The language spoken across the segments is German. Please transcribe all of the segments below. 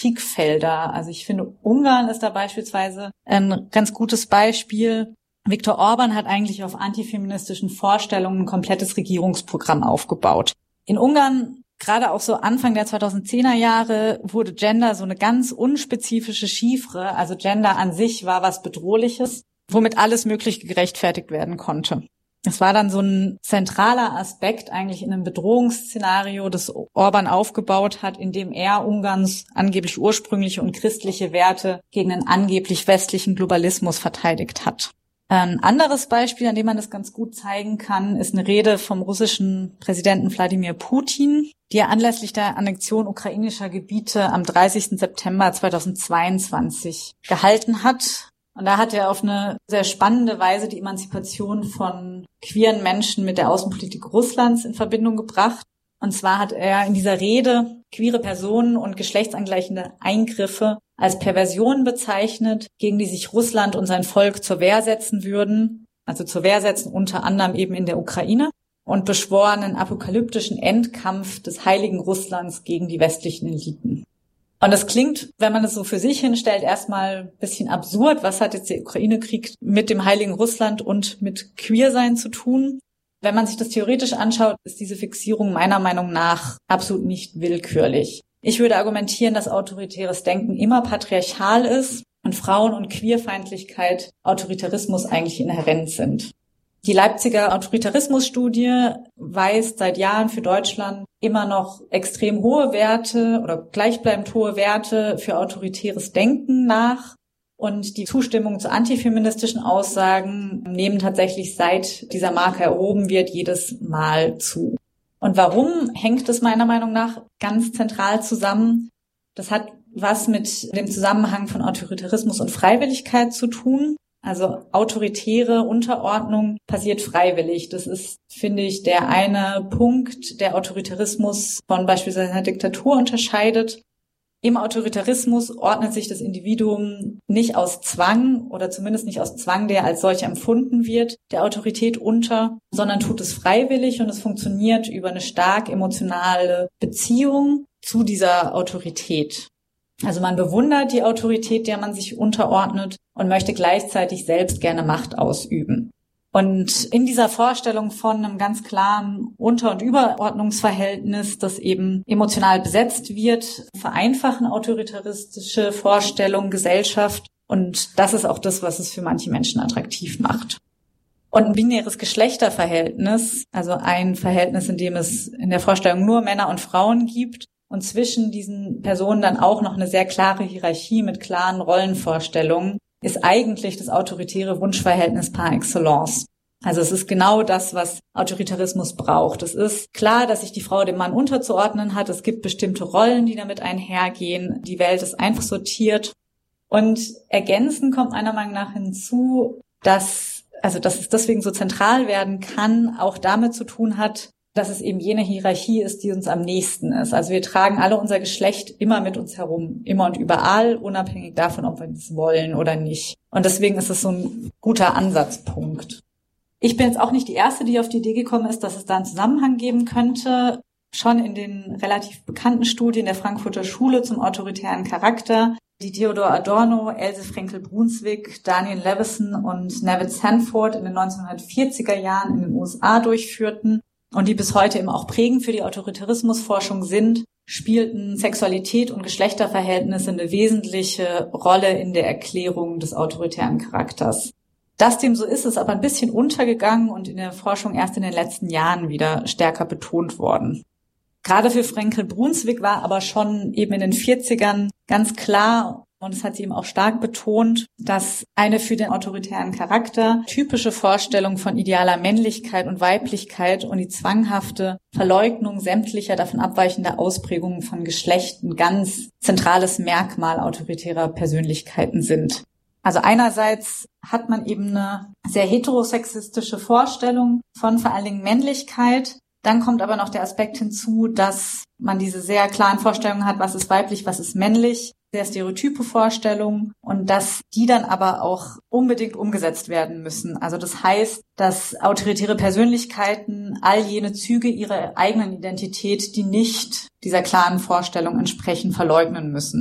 Politikfelder. Also ich finde, Ungarn ist da beispielsweise ein ganz gutes Beispiel. Viktor Orbán hat eigentlich auf antifeministischen Vorstellungen ein komplettes Regierungsprogramm aufgebaut. In Ungarn, gerade auch so Anfang der 2010er Jahre, wurde Gender so eine ganz unspezifische Chiffre. Also Gender an sich war was Bedrohliches, womit alles Mögliche gerechtfertigt werden konnte. Es war dann so ein zentraler Aspekt eigentlich in einem Bedrohungsszenario, das Orbán aufgebaut hat, in dem er Ungarns angeblich ursprüngliche und christliche Werte gegen einen angeblich westlichen Globalismus verteidigt hat. Ein anderes Beispiel, an dem man das ganz gut zeigen kann, ist eine Rede vom russischen Präsidenten Wladimir Putin, die er anlässlich der Annexion ukrainischer Gebiete am 30. September 2022 gehalten hat. Und da hat er auf eine sehr spannende Weise die Emanzipation von queeren Menschen mit der Außenpolitik Russlands in Verbindung gebracht. Und zwar hat er in dieser Rede queere Personen und geschlechtsangleichende Eingriffe als Perversionen bezeichnet, gegen die sich Russland und sein Volk zur Wehr setzen würden, also zur Wehr setzen unter anderem eben in der Ukraine, und beschwor einen apokalyptischen Endkampf des heiligen Russlands gegen die westlichen Eliten. Und das klingt, wenn man es so für sich hinstellt, erstmal ein bisschen absurd. Was hat jetzt der Ukraine-Krieg mit dem heiligen Russland und mit Queersein zu tun? Wenn man sich das theoretisch anschaut, ist diese Fixierung meiner Meinung nach absolut nicht willkürlich. Ich würde argumentieren, dass autoritäres Denken immer patriarchal ist und Frauen- und Queerfeindlichkeit Autoritarismus eigentlich inhärent sind. Die Leipziger Autoritarismusstudie weist seit Jahren für Deutschland immer noch extrem hohe Werte oder gleichbleibend hohe Werte für autoritäres Denken nach. Und die Zustimmung zu antifeministischen Aussagen nehmen tatsächlich, seit dieser Marke erhoben wird, jedes Mal zu. Und warum hängt es meiner Meinung nach ganz zentral zusammen? Das hat was mit dem Zusammenhang von Autoritarismus und Freiwilligkeit zu tun. Also autoritäre Unterordnung passiert freiwillig. Das ist, finde ich, der eine Punkt, der Autoritarismus von beispielsweise einer Diktatur unterscheidet. Im Autoritarismus ordnet sich das Individuum nicht aus Zwang oder zumindest nicht aus Zwang, der als solcher empfunden wird, der Autorität unter, sondern tut es freiwillig und es funktioniert über eine stark emotionale Beziehung zu dieser Autorität. Also man bewundert die Autorität, der man sich unterordnet und möchte gleichzeitig selbst gerne Macht ausüben. Und in dieser Vorstellung von einem ganz klaren Unter- und Überordnungsverhältnis, das eben emotional besetzt wird, vereinfachen autoritaristische Vorstellungen Gesellschaft. Und das ist auch das, was es für manche Menschen attraktiv macht. Und ein binäres Geschlechterverhältnis, also ein Verhältnis, in dem es in der Vorstellung nur Männer und Frauen gibt, und zwischen diesen Personen dann auch noch eine sehr klare Hierarchie mit klaren Rollenvorstellungen, ist eigentlich das autoritäre Wunschverhältnis par excellence. Also es ist genau das, was Autoritarismus braucht. Es ist klar, dass sich die Frau dem Mann unterzuordnen hat. Es gibt bestimmte Rollen, die damit einhergehen. Die Welt ist einfach sortiert. Und ergänzend kommt meiner Meinung nach hinzu, dass es deswegen so zentral werden kann, auch damit zu tun hat, dass es eben jene Hierarchie ist, die uns am nächsten ist. Also wir tragen alle unser Geschlecht immer mit uns herum, immer und überall, unabhängig davon, ob wir das wollen oder nicht. Und deswegen ist es so ein guter Ansatzpunkt. Ich bin jetzt auch nicht die Erste, die auf die Idee gekommen ist, dass es da einen Zusammenhang geben könnte. Schon in den relativ bekannten Studien der Frankfurter Schule zum autoritären Charakter, die Theodor Adorno, Else Frenkel-Brunswick, Daniel Levison und Nevitt Sanford in den 1940er Jahren in den USA durchführten, und die bis heute eben auch prägend für die Autoritarismusforschung sind, spielten Sexualität und Geschlechterverhältnisse eine wesentliche Rolle in der Erklärung des autoritären Charakters. Dass dem so ist aber ein bisschen untergegangen und in der Forschung erst in den letzten Jahren wieder stärker betont worden. Gerade für Frenkel-Brunswick war aber schon eben in den 40ern ganz klar, und es hat sie eben auch stark betont, dass eine für den autoritären Charakter typische Vorstellung von idealer Männlichkeit und Weiblichkeit und die zwanghafte Verleugnung sämtlicher davon abweichender Ausprägungen von Geschlecht ein ganz zentrales Merkmal autoritärer Persönlichkeiten sind. Also einerseits hat man eben eine sehr heterosexistische Vorstellung von vor allen Dingen Männlichkeit. Dann kommt aber noch der Aspekt hinzu, dass man diese sehr klaren Vorstellungen hat, was ist weiblich, was ist männlich, sehr stereotype Vorstellungen, und dass die dann aber auch unbedingt umgesetzt werden müssen. Also das heißt, dass autoritäre Persönlichkeiten all jene Züge ihrer eigenen Identität, die nicht dieser klaren Vorstellung entsprechen, verleugnen müssen.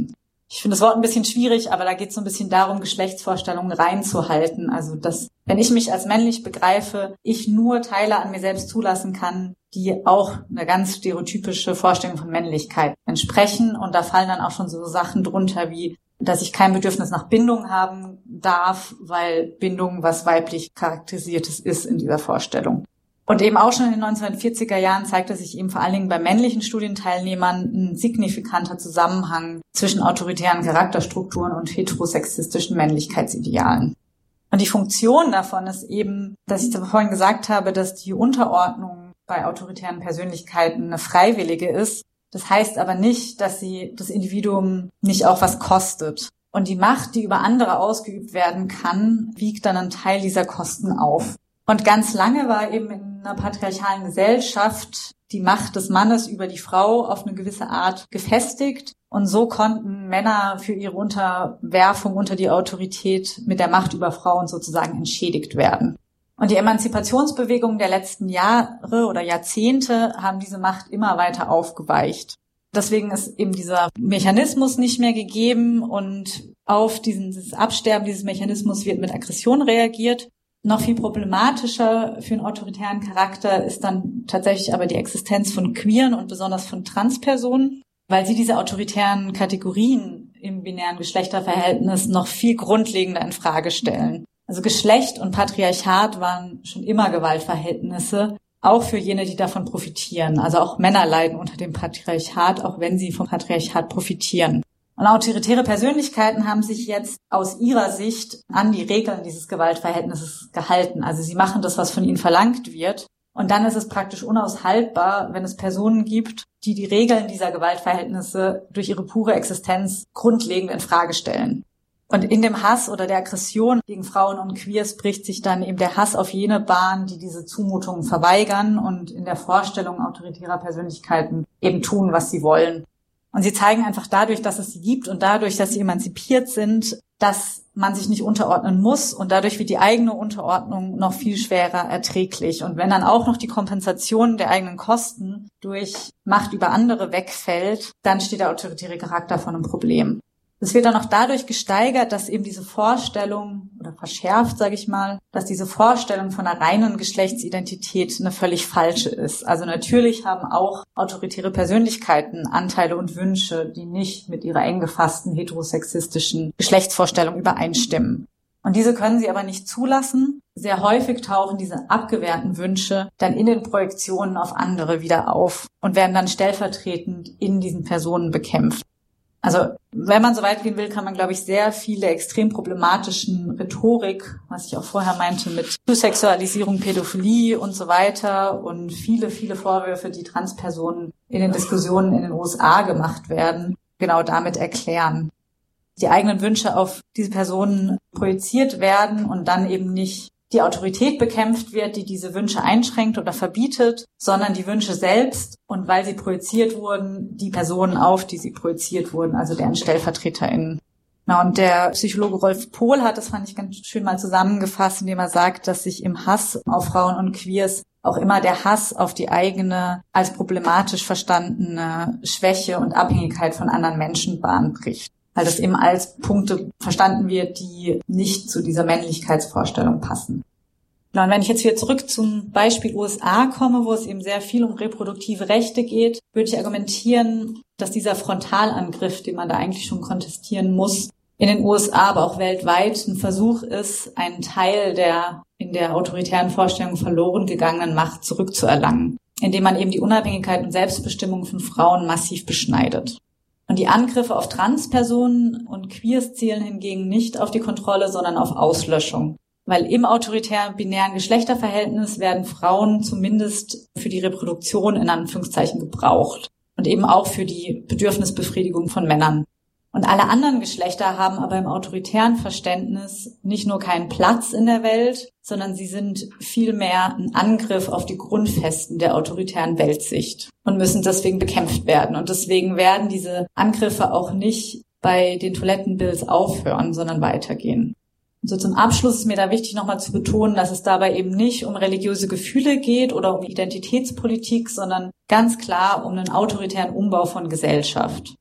Ich finde das Wort ein bisschen schwierig, aber da geht es so ein bisschen darum, Geschlechtsvorstellungen reinzuhalten. Also, dass, wenn ich mich als männlich begreife, ich nur Teile an mir selbst zulassen kann, die auch eine ganz stereotypische Vorstellung von Männlichkeit entsprechen. Und da fallen dann auch schon so Sachen drunter wie, dass ich kein Bedürfnis nach Bindung haben darf, weil Bindung was weiblich Charakterisiertes ist in dieser Vorstellung. Und eben auch schon in den 1940er Jahren zeigte sich eben vor allen Dingen bei männlichen Studienteilnehmern ein signifikanter Zusammenhang zwischen autoritären Charakterstrukturen und heterosexistischen Männlichkeitsidealen. Und die Funktion davon ist eben, dass ich vorhin gesagt habe, dass die Unterordnung bei autoritären Persönlichkeiten eine freiwillige ist. Das heißt aber nicht, dass sie das Individuum nicht auch was kostet. Und die Macht, die über andere ausgeübt werden kann, wiegt dann einen Teil dieser Kosten auf. Und ganz lange war eben in einer patriarchalen Gesellschaft die Macht des Mannes über die Frau auf eine gewisse Art gefestigt. Und so konnten Männer für ihre Unterwerfung unter die Autorität mit der Macht über Frauen sozusagen entschädigt werden. Und die Emanzipationsbewegungen der letzten Jahre oder Jahrzehnte haben diese Macht immer weiter aufgeweicht. Deswegen ist eben dieser Mechanismus nicht mehr gegeben und auf dieses Absterben dieses Mechanismus wird mit Aggression reagiert. Noch viel problematischer für einen autoritären Charakter ist dann tatsächlich aber die Existenz von queeren und besonders von Transpersonen, weil sie diese autoritären Kategorien im binären Geschlechterverhältnis noch viel grundlegender in Frage stellen. Also Geschlecht und Patriarchat waren schon immer Gewaltverhältnisse, auch für jene, die davon profitieren. Also auch Männer leiden unter dem Patriarchat, auch wenn sie vom Patriarchat profitieren. Und autoritäre Persönlichkeiten haben sich jetzt aus ihrer Sicht an die Regeln dieses Gewaltverhältnisses gehalten. Also sie machen das, was von ihnen verlangt wird. Und dann ist es praktisch unaushaltbar, wenn es Personen gibt, die die Regeln dieser Gewaltverhältnisse durch ihre pure Existenz grundlegend in Frage stellen. Und in dem Hass oder der Aggression gegen Frauen und Queers bricht sich dann eben der Hass auf jene Bahn, die diese Zumutungen verweigern und in der Vorstellung autoritärer Persönlichkeiten eben tun, was sie wollen. Und sie zeigen einfach dadurch, dass es sie gibt und dadurch, dass sie emanzipiert sind, dass man sich nicht unterordnen muss und dadurch wird die eigene Unterordnung noch viel schwerer erträglich. Und wenn dann auch noch die Kompensation der eigenen Kosten durch Macht über andere wegfällt, dann steht der autoritäre Charakter vor einem Problem. Es wird dann auch dadurch gesteigert, dass eben diese Vorstellung oder verschärft, sage ich mal, dass diese Vorstellung von einer reinen Geschlechtsidentität eine völlig falsche ist. Also natürlich haben auch autoritäre Persönlichkeiten Anteile und Wünsche, die nicht mit ihrer eng gefassten heterosexistischen Geschlechtsvorstellung übereinstimmen. Und diese können sie aber nicht zulassen. Sehr häufig tauchen diese abgewehrten Wünsche dann in den Projektionen auf andere wieder auf und werden dann stellvertretend in diesen Personen bekämpft. Also wenn man so weit gehen will, kann man, glaube ich, sehr viele extrem problematischen Rhetorik, was ich auch vorher meinte, mit Zusexualisierung, Pädophilie und so weiter und viele Vorwürfe, die Transpersonen in den Diskussionen in den USA gemacht werden, genau damit erklären. Die eigenen Wünsche auf diese Personen projiziert werden und dann eben nicht die Autorität bekämpft wird, die diese Wünsche einschränkt oder verbietet, sondern die Wünsche selbst und weil sie projiziert wurden, die Personen auf, die sie projiziert wurden, also deren StellvertreterInnen. Na, und der Psychologe Rolf Pohl hat, das fand ich ganz schön mal zusammengefasst, indem er sagt, dass sich im Hass auf Frauen und Queers auch immer der Hass auf die eigene, als problematisch verstandene Schwäche und Abhängigkeit von anderen Menschen Bahn bricht. Weil das eben als Punkte verstanden wird, die nicht zu dieser Männlichkeitsvorstellung passen. Genau, und wenn ich jetzt wieder zurück zum Beispiel USA komme, wo es eben sehr viel um reproduktive Rechte geht, würde ich argumentieren, dass dieser Frontalangriff, den man da eigentlich schon kontestieren muss, in den USA, aber auch weltweit ein Versuch ist, einen Teil der in der autoritären Vorstellung verloren gegangenen Macht zurückzuerlangen, indem man eben die Unabhängigkeit und Selbstbestimmung von Frauen massiv beschneidet. Und die Angriffe auf Transpersonen und Queers zielen hingegen nicht auf die Kontrolle, sondern auf Auslöschung. Weil im autoritären binären Geschlechterverhältnis werden Frauen zumindest für die Reproduktion in Anführungszeichen gebraucht. Und eben auch für die Bedürfnisbefriedigung von Männern. Und alle anderen Geschlechter haben aber im autoritären Verständnis nicht nur keinen Platz in der Welt, sondern sie sind vielmehr ein Angriff auf die Grundfesten der autoritären Weltsicht und müssen deswegen bekämpft werden. Und deswegen werden diese Angriffe auch nicht bei den Toilettenbills aufhören, sondern weitergehen. Und so zum Abschluss ist mir da wichtig, nochmal zu betonen, dass es dabei eben nicht um religiöse Gefühle geht oder um Identitätspolitik, sondern ganz klar um einen autoritären Umbau von Gesellschaft.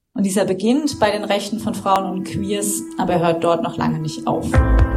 Und dieser beginnt bei den Rechten von Frauen und Queers, aber hört dort noch lange nicht auf.